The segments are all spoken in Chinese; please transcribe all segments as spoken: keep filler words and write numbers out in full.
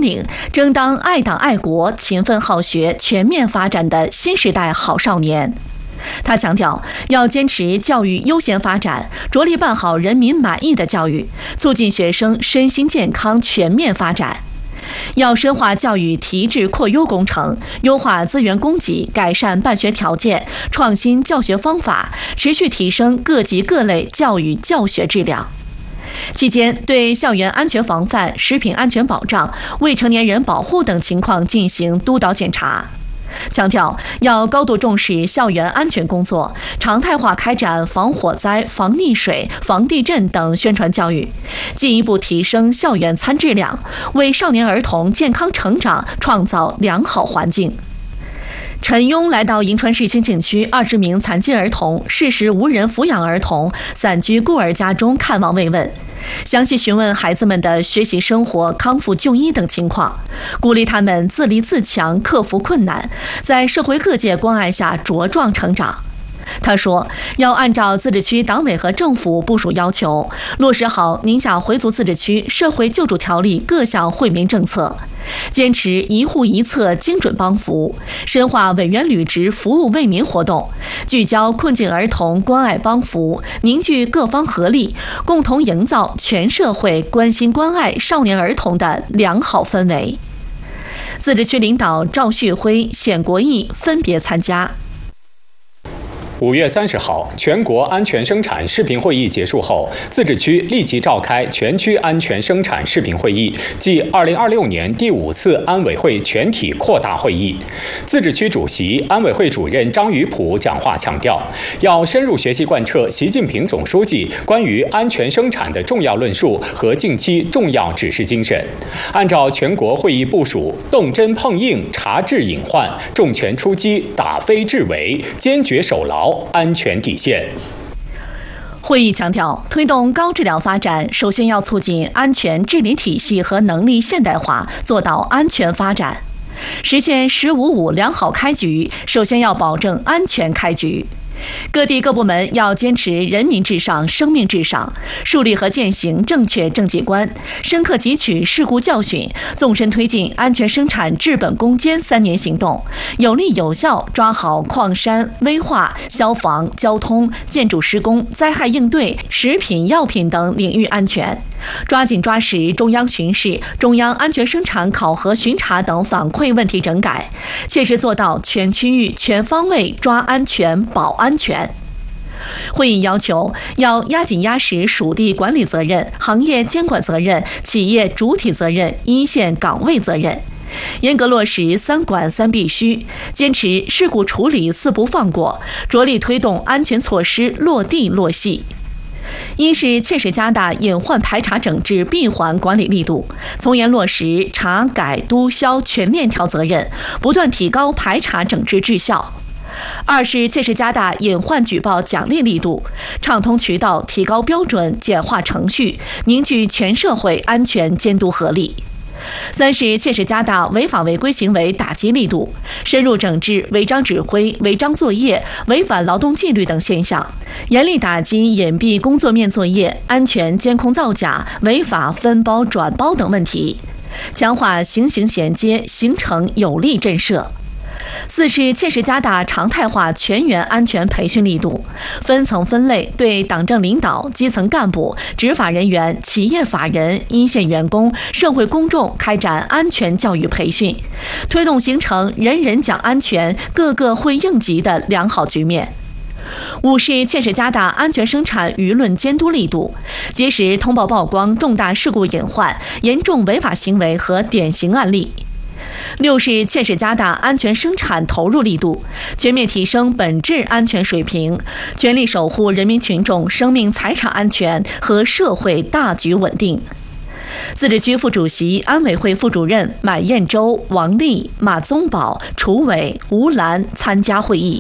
领，争当爱党爱国、勤奋好学、全面发展的新时代好少年。他强调，要坚持教育优先发展，着力办好人民满意的教育，促进学生身心健康全面发展。要深化教育提质扩优工程，优化资源供给，改善办学条件，创新教学方法，持续提升各级各类教育教学质量。期间，对校园安全防范、食品安全保障、未成年人保护等情况进行督导检查。强调要高度重视校园安全工作，常态化开展防火灾、防溺水、防地震等宣传教育，进一步提升校园餐质量，为少年儿童健康成长创造良好环境。陈庸来到银川市兴景区二十名残疾儿童、适时无人抚养儿童散居孤儿家中看望慰问，详细询问孩子们的学习生活、康复就医等情况，鼓励他们自立自强，克服困难，在社会各界关爱下茁壮成长。他说，要按照自治区党委和政府部署要求，落实好宁夏回族自治区社会救助条例各项惠民政策，坚持一户一策精准帮扶，深化委员履职服务为民活动，聚焦困境儿童关爱帮扶，凝聚各方合力，共同营造全社会关心关爱少年儿童的良好氛围。自治区领导赵旭辉、冼国义分别参加。 五月三十号，全国安全生产视频会议结束后，自治区立即召开全区安全生产视频会议，即二零二六年第五次安委会全体扩大会议。自治区主席、安委会主任张宇普讲话强调，要深入学习贯彻习近平总书记关于安全生产的重要论述和近期重要指示精神，按照全国会议部署，动真碰硬，查治隐患，重拳出击，打非治伪，坚决守牢安全底线。 会议强调，推动高质量发展，首先要促进安全治理体系和能力现代化，做到安全发展。实现“十五五”良好开局，首先要保证安全开局。各地各部门要坚持人民至上、生命至上，树立和践行正确政绩观，深刻汲取事故教训，纵深推进安全生产治本攻坚三年行动，有力有效抓好矿山、危化、消防、交通、建筑施工、灾害应对、食品药品等领域安全，抓紧抓实中央巡视、中央安全生产考核巡查等反馈问题整改，切实做到全区域全方位抓安全保安全。会议要求，要压紧压实属地管理责任、行业监管责任、企业主体责任、一线岗位责任，严格落实三管三必须，坚持事故处理四不放过，着力推动安全措施落地落细。一是切实加大隐患排查整治闭环管理力度，从严落实查改督销全链条责任，不断提高排查整治质效。二是切实加大隐患举报奖励力度，畅通渠道，提高标准，简化程序，凝聚全社会安全监督合力。三是切实加大违法违规行为打击力度，深入整治违章指挥、违章作业、违反劳动纪律等现象，严厉打击隐蔽工作面作业、安全监控造假、违法分包转包等问题，强化形形衔接，形成有力震慑。四是切实加大常态化全员安全培训力度，分层分类对党政领导、基层干部、执法人员、企业法人、一线员工、社会公众开展安全教育培训，推动形成人人讲安全、个个会应急的良好局面。五是切实加大安全生产舆论监督力度，及时通报曝光重大事故隐患、严重违法行为和典型案例。六是切实加大安全生产投入力度，全面提升本质安全水平，全力守护人民群众生命财产安全和社会大局稳定。自治区副主席、安委会副主任满彦洲、王丽、马宗宝、楚伟、吴兰参加会议。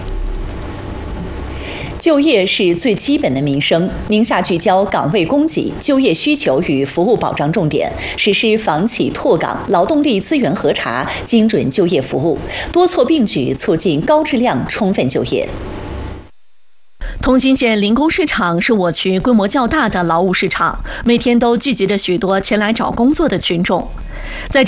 就业是最基本的民生，宁夏聚焦岗位供给、就业需求与服务保障重点，实施房企拓岗、劳动力资源核查、精准就业服务，多措并举，促进高质量充分就业。 通心县临工市场是我区规模较大的劳务市场，每天都聚集着许多前来找工作的群众。在这